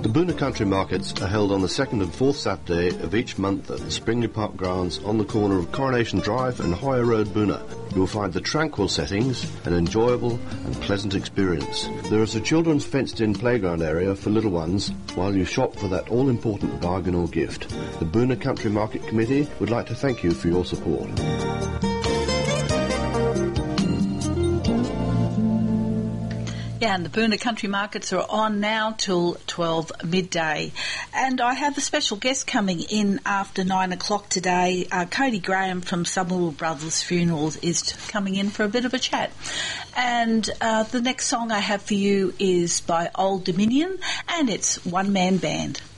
Boonah Country Markets are held on the second and fourth Saturday of each month at the Springley Park grounds on the corner of Coronation Drive and Hoya Road, Boonah. You will find the tranquil settings, an enjoyable and pleasant experience. There is a children's fenced-in playground area for little ones while you shop for that all-important bargain or gift. The Boonah Country Market Committee would like to thank you for your support. Yeah, and the Boonah Country Markets are on now till 12 midday. And I have a special guest coming in after 9 o'clock today. Cody Graham from Summerall Brothers Funerals is coming in for a bit of a chat. And the next song I have for you is by Old Dominion, and it's One Man Band.